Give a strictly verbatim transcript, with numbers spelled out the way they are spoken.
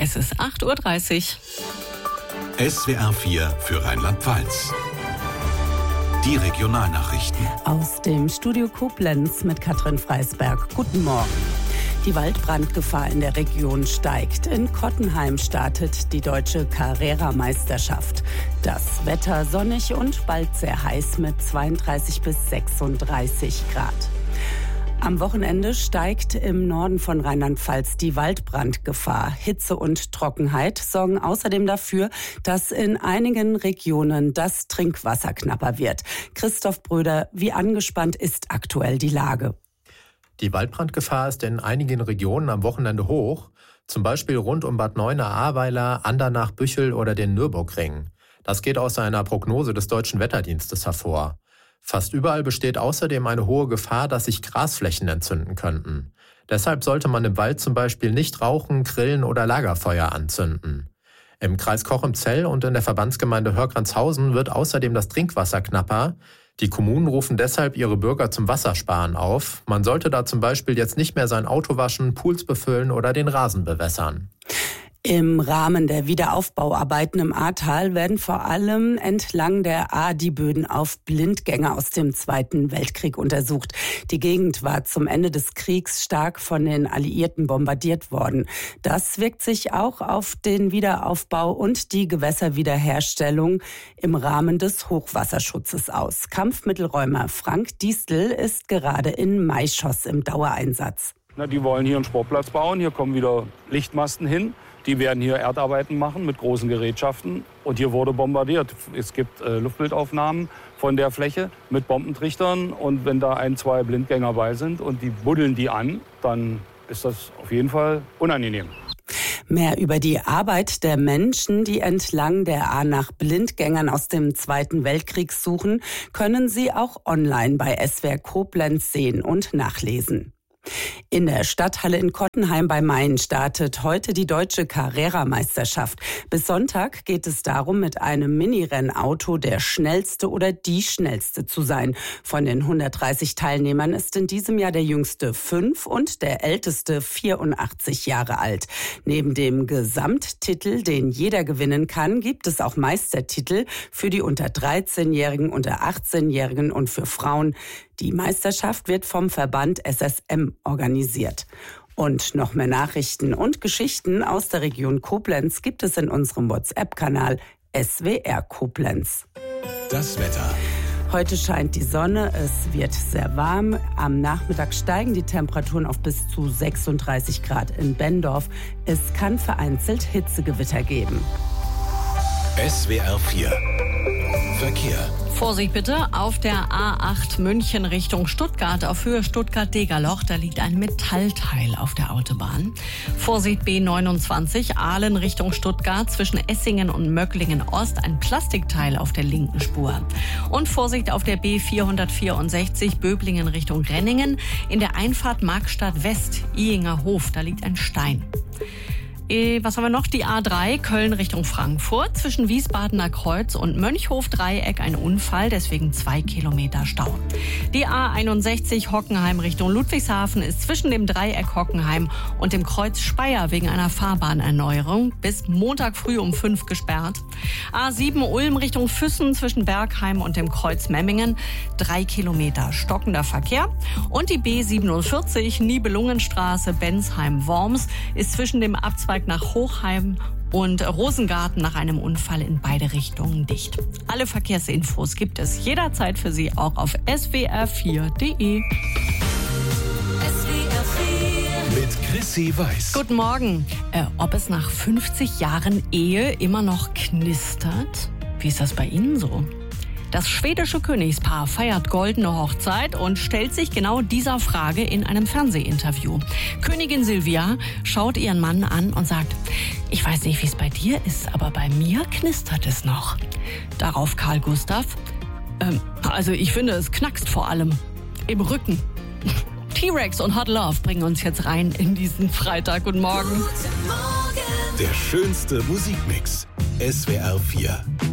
Es ist acht Uhr dreißig. S W R vier für Rheinland-Pfalz. Die Regionalnachrichten. Aus dem Studio Koblenz mit Katrin Freisberg. Guten Morgen. Die Waldbrandgefahr in der Region steigt. In Kottenheim startet die deutsche Carrera-Meisterschaft. Das Wetter sonnig und bald sehr heiß mit zweiunddreißig bis sechsunddreißig Grad. Am Wochenende steigt im Norden von Rheinland-Pfalz die Waldbrandgefahr. Hitze und Trockenheit sorgen außerdem dafür, dass in einigen Regionen das Trinkwasser knapper wird. Christoph Bröder, wie angespannt ist aktuell die Lage? Die Waldbrandgefahr ist in einigen Regionen am Wochenende hoch, zum Beispiel rund um Bad Neuenahr-Ahrweiler, Andernach, Büchel oder den Nürburgring. Das geht aus einer Prognose des Deutschen Wetterdienstes hervor. Fast überall besteht außerdem eine hohe Gefahr, dass sich Grasflächen entzünden könnten. Deshalb sollte man im Wald zum Beispiel nicht rauchen, grillen oder Lagerfeuer anzünden. Im Kreis Cochem-Zell und in der Verbandsgemeinde Hörgranzhausen wird außerdem das Trinkwasser knapper. Die Kommunen rufen deshalb ihre Bürger zum Wassersparen auf. Man sollte da zum Beispiel jetzt nicht mehr sein Auto waschen, Pools befüllen oder den Rasen bewässern. Im Rahmen der Wiederaufbauarbeiten im Ahrtal werden vor allem entlang der Ahr die Böden auf Blindgänger aus dem Zweiten Weltkrieg untersucht. Die Gegend war zum Ende des Kriegs stark von den Alliierten bombardiert worden. Das wirkt sich auch auf den Wiederaufbau und die Gewässerwiederherstellung im Rahmen des Hochwasserschutzes aus. Kampfmittelräumer Frank Diestel ist gerade in Maischoss im Dauereinsatz. Na, die wollen hier einen Sportplatz bauen, hier kommen wieder Lichtmasten hin. Die werden hier Erdarbeiten machen mit großen Gerätschaften. Und hier wurde bombardiert. Es gibt äh, Luftbildaufnahmen von der Fläche mit Bombentrichtern. Und wenn da ein, zwei Blindgänger bei sind und die buddeln die an, dann ist das auf jeden Fall unangenehm. Mehr über die Arbeit der Menschen, die entlang der Ahr nach Blindgängern aus dem Zweiten Weltkrieg suchen, können Sie auch online bei S W R Koblenz sehen und nachlesen. In der Stadthalle in Kottenheim bei Main startet heute die deutsche Carrera-Meisterschaft. Bis Sonntag geht es darum, mit einem Minirennauto der schnellste oder die schnellste zu sein. Von den hundertdreißig Teilnehmern ist in diesem Jahr der jüngste fünf und der älteste vierundachtzig Jahre alt. Neben dem Gesamttitel, den jeder gewinnen kann, gibt es auch Meistertitel für die unter dreizehnjährigen, unter achtzehnjährigen und für Frauen. Die Meisterschaft wird vom Verband S S M organisiert. Und noch mehr Nachrichten und Geschichten aus der Region Koblenz gibt es in unserem WhatsApp-Kanal S W R Koblenz. Das Wetter. Heute scheint die Sonne, es wird sehr warm. Am Nachmittag steigen die Temperaturen auf bis zu sechsunddreißig Grad in Benndorf. Es kann vereinzelt Hitzegewitter geben. S W R vier Verkehr. Vorsicht bitte, auf der A acht München Richtung Stuttgart auf Höhe Stuttgart-Degerloch, da liegt ein Metallteil auf der Autobahn. Vorsicht B neunundzwanzig, Aalen Richtung Stuttgart, zwischen Essingen und Möcklingen Ost, ein Plastikteil auf der linken Spur. Und Vorsicht auf der B vierhundertvierundsechzig, Böblingen Richtung Renningen, in der Einfahrt Markstadt West, Ihinger Hof, da liegt ein Stein. Was haben wir noch? Die A drei, Köln Richtung Frankfurt. Zwischen Wiesbadener Kreuz und Mönchhof-Dreieck ein Unfall, deswegen zwei Kilometer Stau. Die A einundsechzig, Hockenheim Richtung Ludwigshafen, ist zwischen dem Dreieck Hockenheim und dem Kreuz Speyer wegen einer Fahrbahnerneuerung bis Montag früh um fünf gesperrt. A sieben, Ulm Richtung Füssen, zwischen Bergheim und dem Kreuz Memmingen, drei Kilometer stockender Verkehr. Und die B siebenundvierzig, Nibelungenstraße, Bensheim-Worms, ist zwischen dem Abzweig nach Hochheim und Rosengarten nach einem Unfall in beide Richtungen dicht. Alle Verkehrsinfos gibt es jederzeit für Sie auch auf S W R vier punkt de. Mit Chrissy Weiß. Guten Morgen. Äh, ob es nach fünfzig Jahren Ehe immer noch knistert? Wie ist das bei Ihnen so? Das schwedische Königspaar feiert goldene Hochzeit und stellt sich genau dieser Frage in einem Fernsehinterview. Königin Silvia schaut ihren Mann an und sagt, ich weiß nicht, wie es bei dir ist, aber bei mir knistert es noch. Darauf Karl Gustav, ähm, also ich finde, es knackst vor allem im Rücken. T-Rex und Hot Love bringen uns jetzt rein in diesen Freitag. Guten Morgen. Der schönste Musikmix. S W R vier.